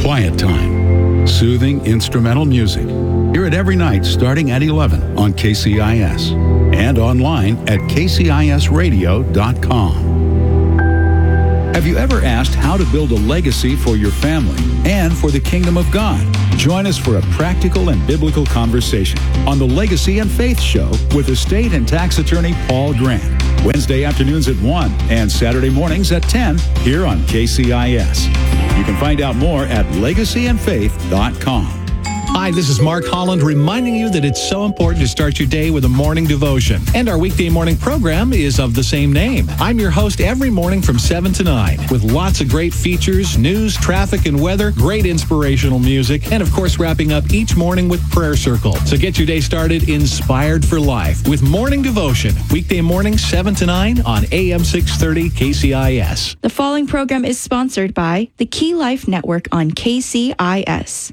Quiet Time. Soothing instrumental music. Hear it every night starting at 11 on KCIS and online at kcisradio.com. Have you ever asked how to build a legacy for your family and for the kingdom of God? Join us for a practical and biblical conversation on the Legacy and Faith Show with estate and tax attorney Paul Grant. Wednesday afternoons at 1 and Saturday mornings at 10 here on KCIS. You can find out more at legacyandfaith.com. Hi, this is Mark Holland reminding you that it's so important to start your day with a morning devotion. And our weekday morning program is of the same name. I'm your host every morning from 7 to 9 with lots of great features, news, traffic, and weather, great inspirational music, and of course wrapping up each morning with Prayer Circle. So get your day started inspired for life with Morning Devotion. Weekday morning 7 to 9 on AM 630 KCIS. The following program is sponsored by the Key Life Network on KCIS.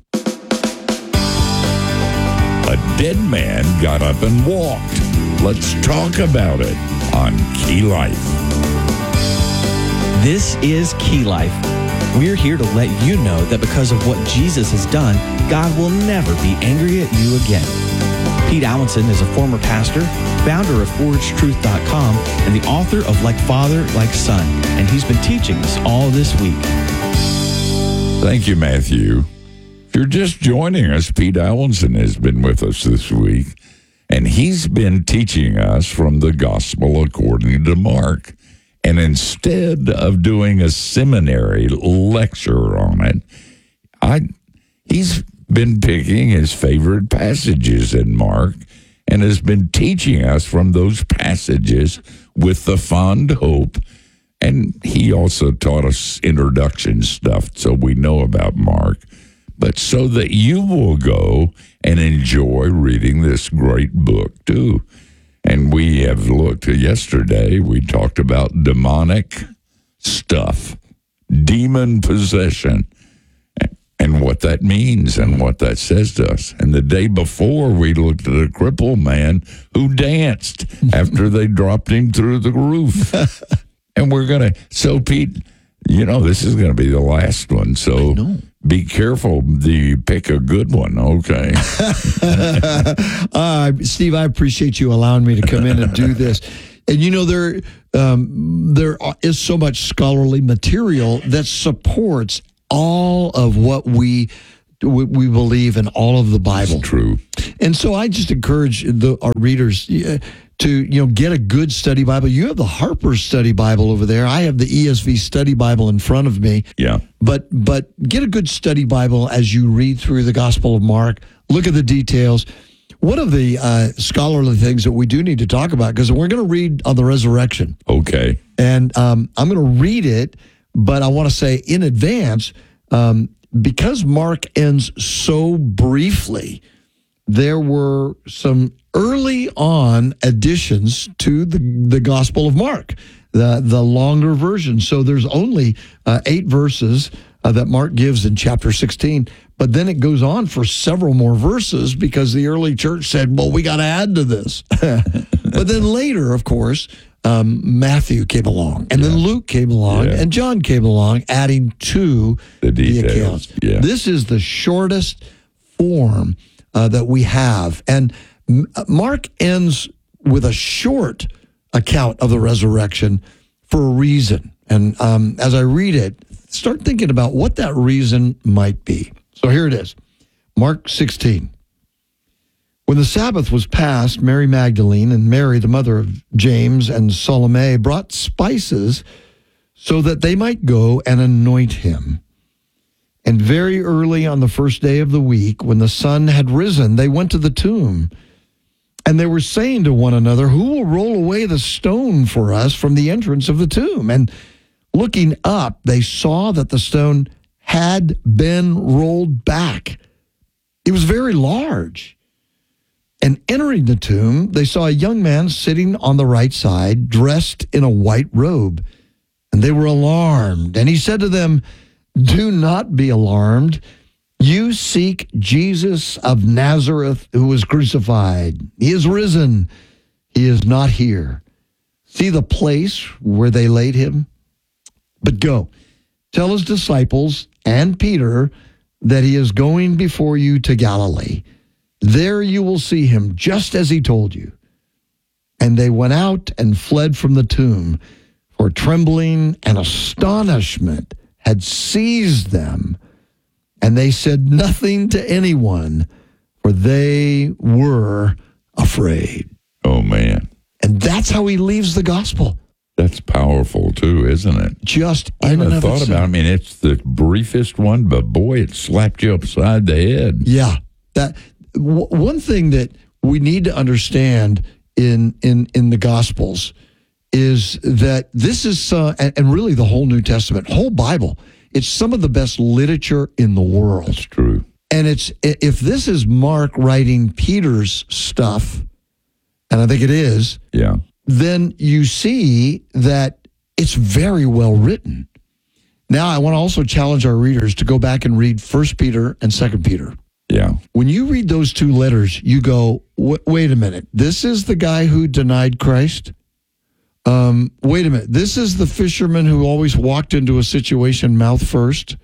A dead man got up and walked. Let's talk about it on Key Life. This is Key Life. We're here to let you know that because of what Jesus has done, God will never be angry at you again. Pete Allenson is a former pastor, founder of ForgeTruth.com, and the author of Like Father, Like Son, and he's been teaching us all this week. Thank you, Matthew. If you're just joining us, Pete Allenson has been with us this week, and he's been teaching us from the Gospel according to Mark. And instead of doing a seminary lecture on it, he's been picking his favorite passages in Mark and has been teaching us from those passages with the fond hope. And he also taught us introduction stuff so we know about Mark. But so that you will go and enjoy reading this great book, too. And we have looked yesterday, we talked about demonic stuff, demon possession, and what that means and what that says to us. And the day before, we looked at a crippled man who danced after they dropped him through the roof. And we're going to, so Pete, you know, this is going to be the last one, so be careful. You pick a good one, okay? Steve, I appreciate you allowing me to come in and do this. And you know, there is so much scholarly material that supports all of what we believe in all of the Bible. It's true. And so I just encourage our readers to get a good study Bible. You have the Harper Study Bible over there. I have the ESV Study Bible in front of me. Yeah. But get a good study Bible as you read through the Gospel of Mark. Look at the details. One of the scholarly things that we do need to talk about, because we're going to read on the resurrection. Okay. And I'm going to read it, but I want to say in advance, because Mark ends so briefly, there were some early on additions to the Gospel of Mark, the longer version. So there's only 8 verses that Mark gives in chapter 16, but then it goes on for several more verses because the early church said, well, we got to add to this. But then later, of course, Matthew came along, and then Luke came along, and John came along, adding to the accounts. Yeah. This is the shortest form that we have. And Mark ends with a short account of the resurrection for a reason. And as I read it, start thinking about what that reason might be. So here it is, Mark 16. When the Sabbath was past, Mary Magdalene and Mary, the mother of James, and Salome brought spices so that they might go and anoint him. And very early on the first day of the week, when the sun had risen, they went to the tomb. And they were saying to one another, who will roll away the stone for us from the entrance of the tomb? And looking up, they saw that the stone had been rolled back. It was very large. And entering the tomb, they saw a young man sitting on the right side, dressed in a white robe. And they were alarmed. And he said to them, do not be alarmed. You seek Jesus of Nazareth, who was crucified. He is risen. He is not here. See the place where they laid him? But go, tell his disciples and Peter that he is going before you to Galilee. There you will see him, just as he told you." And they went out and fled from the tomb, for trembling and astonishment had seized them, and they said nothing to anyone, for they were afraid. Oh, man. And that's how he leaves the gospel. That's powerful, too, isn't it? Just I in and haven't of thought itself. about it. I mean, it's the briefest one, but boy, it slapped you upside the head. Yeah, that one thing that we need to understand in the Gospels is that this is and really the whole New Testament, whole Bible. It's some of the best literature in the world. That's true. And if this is Mark writing Peter's stuff, and I think it is, Yeah. then you see that it's very well written. Now, I want to also challenge our readers to go back and read 1 Peter and 2 Peter. Yeah. When you read those two letters, you go, wait a minute, this is the guy who denied Christ? Wait a minute, this is the fisherman who always walked into a situation mouth first?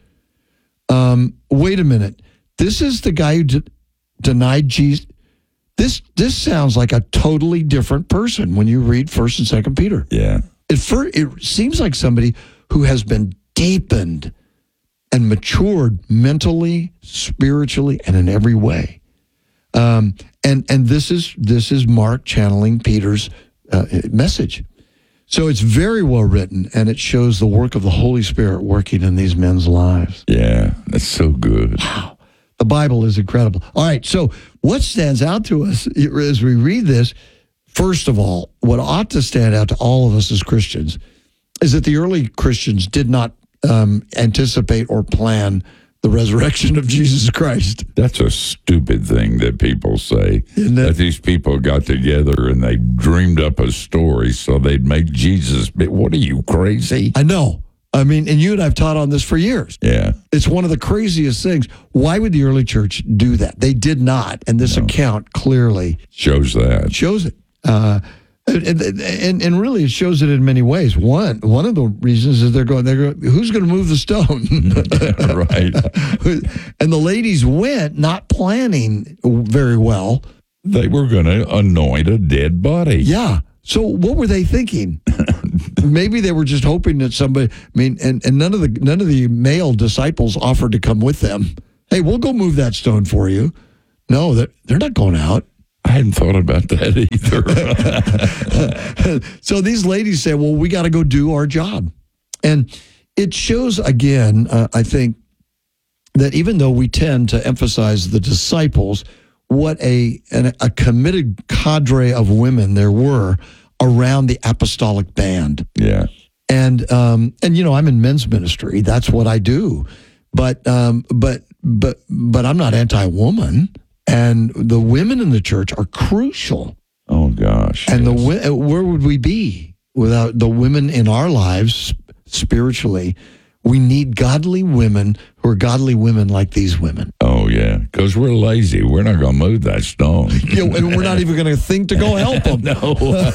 Wait a minute, this is the guy who denied Jesus? This sounds like a totally different person when you read 1 and 2 Peter. Yeah. It seems like somebody who has been deepened and matured mentally, spiritually, and in every way. And this is Mark channeling Peter's message. So it's very well written, and it shows the work of the Holy Spirit working in these men's lives. Yeah. That's so good. Wow. The Bible is incredible. All right, so what stands out to us as we read this, first of all, what ought to stand out to all of us as Christians is that the early Christians did not anticipate or plan the resurrection of Jesus Christ. That's a stupid thing that people say. Isn't it? That these people got together and they dreamed up a story so they'd make Jesus. What are you, crazy? I know. I mean, and you and I have taught on this for years. Yeah. It's one of the craziest things. Why would the early church do that? They did not, and this account clearly Shows that. shows it. And really, it shows it in many ways. One of the reasons is they're going. Who's going to move the stone? Right. And the ladies went not planning very well. They were going to anoint a dead body. Yeah. So what were they thinking? Maybe they were just hoping that somebody. I mean, and none of the male disciples offered to come with them. Hey, we'll go move that stone for you. No, they're not going out. I hadn't thought about that either. So these ladies say, well, we got to go do our job. And it shows, again, I think, that even though we tend to emphasize the disciples, what a committed cadre of women there were around the apostolic band. Yeah. And you know, I'm in men's ministry. That's what I do. But I'm not anti-woman. And the women in the church are crucial. Oh, gosh. And yes. where would we be without the women in our lives spiritually? We need godly women who are godly women like these women. Oh, yeah. Because we're lazy. We're not going to move that stone. And we're not even going to think to go help them. No.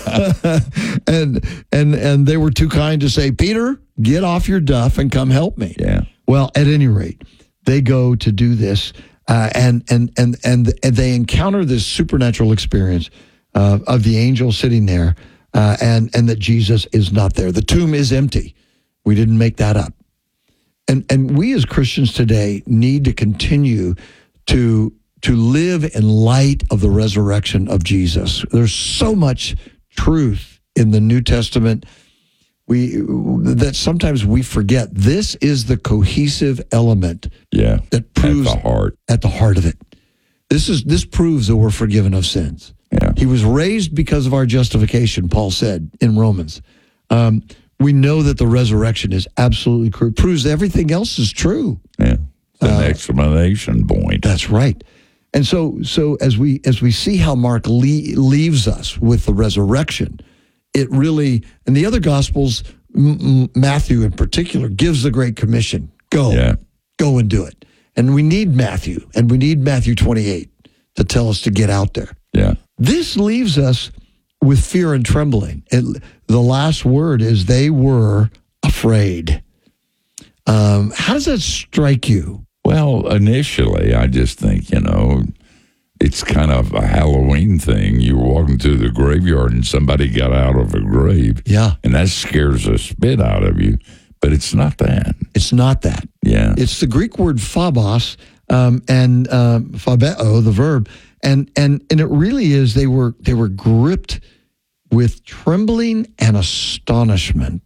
and they were too kind to say, Peter, get off your duff and come help me. Yeah. Well, at any rate, they go to do this. And they encounter this supernatural experience of the angel sitting there, and that Jesus is not there. The tomb is empty. We didn't make that up. And we as Christians today need to continue to live in light of the resurrection of Jesus. There's so much truth in the New Testament that sometimes we forget. This is the cohesive element that proves at the heart of it. This proves that we're forgiven of sins. Yeah. He was raised because of our justification, Paul said in Romans. We know that the resurrection is absolutely true. Proves everything else is true. Yeah. It's an exclamation point. That's right. And so as we see how Mark leaves us with the resurrection, it really, and the other Gospels, Matthew in particular, gives the Great Commission. Go and do it. And we need Matthew, and we need Matthew 28 to tell us to get out there. Yeah. This leaves us with fear and trembling. The last word is they were afraid. How does that strike you? Well, initially, I just think, it's kind of a Halloween thing. You're walking through the graveyard and somebody got out of a grave. Yeah. And that scares the spit out of you. But it's not that. It's not that. Yeah. It's the Greek word phobos and phobeo, the verb. And it really is, they were gripped with trembling and astonishment,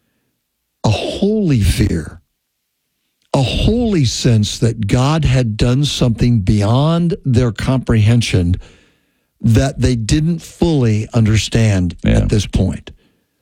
a holy fear, a holy sense that God had done something beyond their comprehension that they didn't fully understand at this point.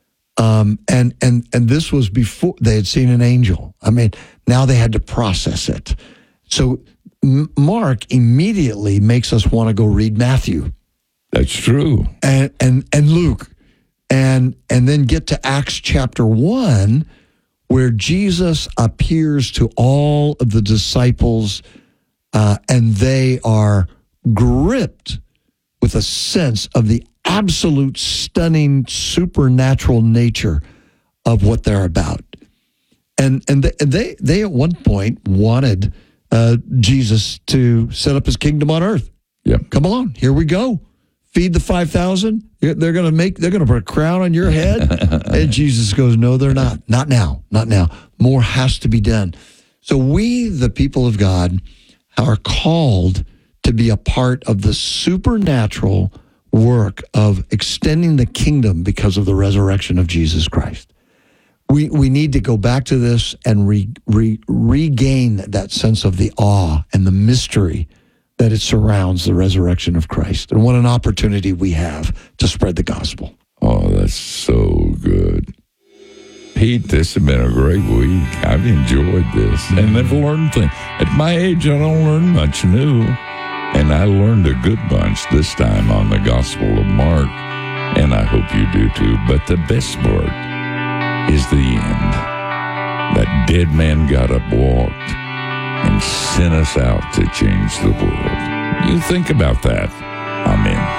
And this was before they had seen an angel. I mean, now they had to process it. So Mark immediately makes us want to go read Matthew. That's true. And Luke. And then get to Acts chapter 1, where Jesus appears to all of the disciples, and they are gripped with a sense of the absolute stunning supernatural nature of what they're about. And they at one point wanted Jesus to set up his kingdom on earth. Yep. Come on, here we go. Feed the 5,000. They're going to put a crown on your head. And Jesus goes, no, they're not. Not now. Not now. More has to be done. So we, the people of God, are called to be a part of the supernatural work of extending the kingdom because of the resurrection of Jesus Christ. We need to go back to this and regain that sense of the awe and the mystery that it surrounds the resurrection of Christ. And what an opportunity we have to spread the gospel. Oh, that's so good. Pete, this has been a great week. I've enjoyed this. And I've learned things. At my age, I don't learn much new. And I learned a good bunch this time on the Gospel of Mark. And I hope you do too. But the best part is the end. That dead man got up, walked, and sent us out to change the world. You think about that. Amen.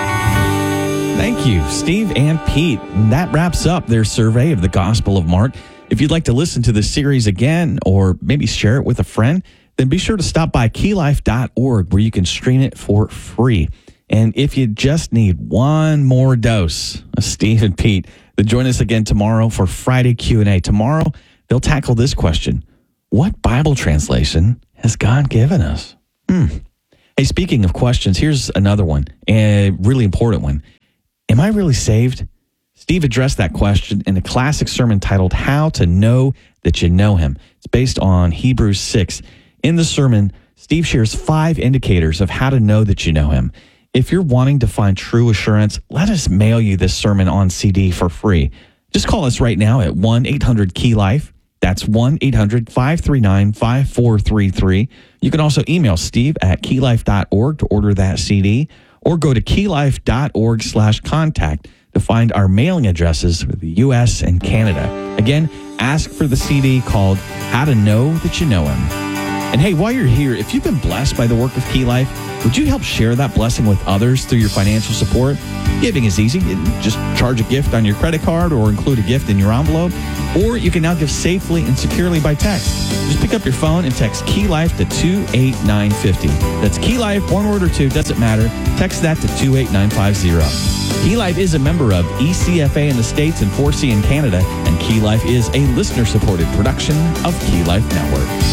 Thank you, Steve and Pete. That wraps up their survey of the Gospel of Mark. If you'd like to listen to this series again or maybe share it with a friend, then be sure to stop by keylife.org where you can stream it for free. And if you just need one more dose of Steve and Pete, then join us again tomorrow for Friday Q&A. Tomorrow, they'll tackle this question. What Bible translation has God given us? Hey, speaking of questions, here's another one, a really important one. Am I really saved? Steve addressed that question in a classic sermon titled How to Know That You Know Him. It's based on Hebrews 6. In the sermon, Steve shares 5 indicators of how to know that you know him. If you're wanting to find true assurance, let us mail you this sermon on CD for free. Just call us right now at 1-800-KEY-LIFE. That's 1-800-539-5433. You can also email Steve at keylife.org to order that CD, or go to keylife.org/contact to find our mailing addresses for the U.S. and Canada. Again, ask for the CD called How to Know That You Know Him. And hey, while you're here, if you've been blessed by the work of Key Life, would you help share that blessing with others through your financial support? Giving is easy. Just charge a gift on your credit card or include a gift in your envelope. Or you can now give safely and securely by text. Just pick up your phone and text Key Life to 28950. That's Key Life, one word or two, doesn't matter. Text that to 28950. Key Life is a member of ECFA in the States and 4C in Canada, and Key Life is a listener-supported production of Key Life Network.